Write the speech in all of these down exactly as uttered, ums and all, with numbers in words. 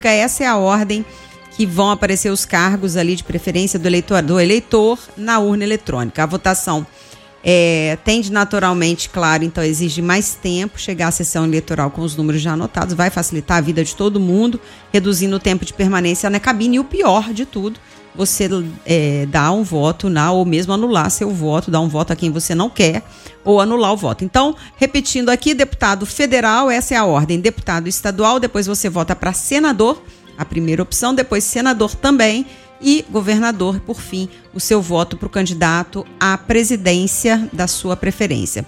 Essa é a ordem que vão aparecer os cargos ali de preferência do eleitor, do eleitor na urna eletrônica. A votação é, tende naturalmente, claro, então exige mais tempo chegar à sessão eleitoral com os números já anotados, vai facilitar a vida de todo mundo, reduzindo o tempo de permanência na cabine e o pior de tudo, você é, dá um voto na, ou mesmo anular seu voto, dar um voto a quem você não quer ou anular o voto. Então, repetindo aqui, deputado federal, essa é a ordem, deputado estadual, depois você vota para senador, a primeira opção, depois senador também e governador, por fim, o seu voto para o candidato à presidência da sua preferência.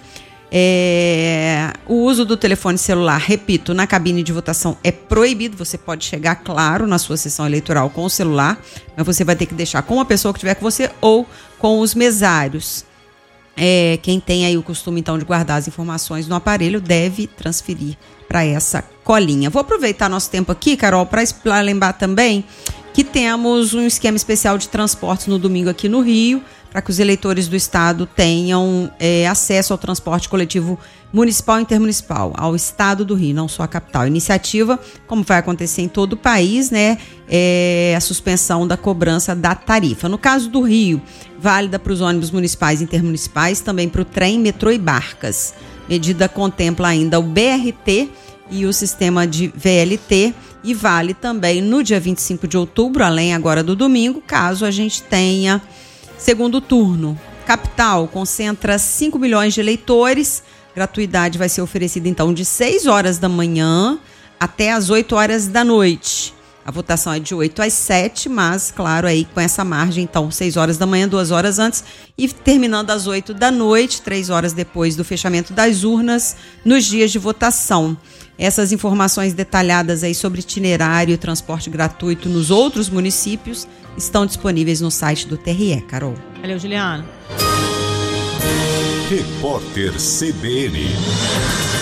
É, o uso do telefone celular, repito, na cabine de votação é proibido, você pode chegar, claro, na sua sessão eleitoral com o celular, mas você vai ter que deixar com a pessoa que estiver com você ou com os mesários. É, quem tem aí o costume, então, de guardar as informações no aparelho deve transferir para essa colinha. Vou aproveitar nosso tempo aqui, Carol, para lembrar também que temos um esquema especial de transportes no domingo aqui no Rio, para que os eleitores do estado tenham é, acesso ao transporte coletivo municipal e intermunicipal, ao estado do Rio, não só a capital. Iniciativa, como vai acontecer em todo o país, né, é a suspensão da cobrança da tarifa. No caso do Rio, válida para os ônibus municipais e intermunicipais, também para o trem, metrô e barcas. Medida contempla ainda o B R T e o sistema de V L T e vale também no dia vinte e cinco de outubro, além agora do domingo, caso a gente tenha segundo turno. Capital concentra cinco milhões de eleitores. Gratuidade vai ser oferecida, então, de seis horas da manhã até as oito horas da noite. A votação é de oito às sete, mas, claro, aí com essa margem, então, seis horas da manhã, duas horas antes, e terminando às oito da noite, três horas depois do fechamento das urnas, nos dias de votação. Essas informações detalhadas aí sobre itinerário e transporte gratuito nos outros municípios estão disponíveis no site do T R E, Carol. Valeu, Juliana. Repórter C B N.